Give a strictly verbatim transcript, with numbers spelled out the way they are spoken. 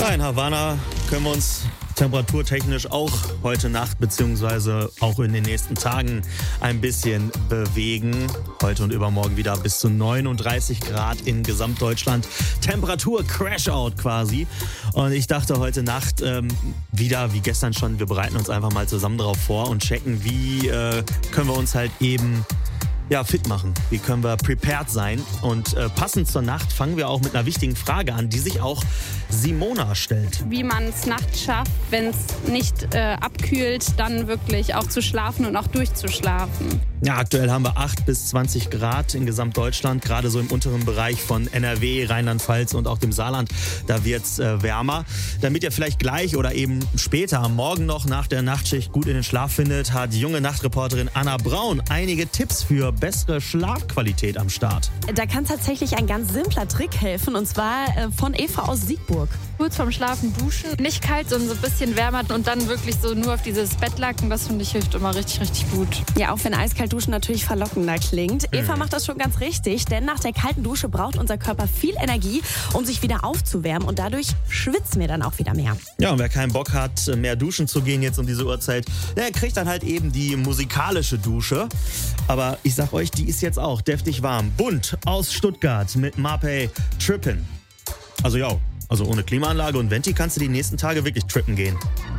Ja, in Havanna können wir uns temperaturtechnisch auch heute Nacht beziehungsweise auch in den nächsten Tagen ein bisschen bewegen. Heute und übermorgen wieder bis zu neununddreißig Grad in Gesamtdeutschland. Temperatur Crashout quasi. Und ich dachte heute Nacht ähm, wieder, wie gestern schon, wir bereiten uns einfach mal zusammen drauf vor und checken, wie äh, können wir uns halt eben ja, fit machen. Wie können wir prepared sein? Und äh, passend zur Nacht fangen wir auch mit einer wichtigen Frage an, die sich auch Simona stellt. Wie man es nachts schafft, wenn es nicht äh, abkühlt, dann wirklich auch zu schlafen und auch durchzuschlafen. Ja, aktuell haben wir acht bis zwanzig Grad in Gesamtdeutschland, gerade so im unteren Bereich von N R W, Rheinland-Pfalz und auch dem Saarland. Da wird es äh, wärmer. Damit ihr vielleicht gleich oder eben später am Morgen noch nach der Nachtschicht gut in den Schlaf findet, hat junge Nachtreporterin Anna Braun einige Tipps für bessere Schlafqualität am Start. Da kann tatsächlich ein ganz simpler Trick helfen, und zwar äh, von Eva aus Siegburg. Kurz vorm Schlafen duschen, nicht kalt, sondern so ein bisschen wärmer und dann wirklich so nur auf dieses Bettlaken, das finde ich hilft immer richtig, richtig gut. Ja, auch wenn eiskalt duschen natürlich verlockender klingt. Mhm. Eva macht das schon ganz richtig, denn nach der kalten Dusche braucht unser Körper viel Energie, um sich wieder aufzuwärmen, und dadurch schwitzen wir dann auch wieder mehr. Ja, und wer keinen Bock hat, mehr duschen zu gehen jetzt um diese Uhrzeit, der kriegt dann halt eben die musikalische Dusche. Aber ich sag euch, die ist jetzt auch deftig warm. Bunt aus Stuttgart mit Marpay Trippin'. Also ja, also ohne Klimaanlage und Venti kannst du die nächsten Tage wirklich trippen gehen.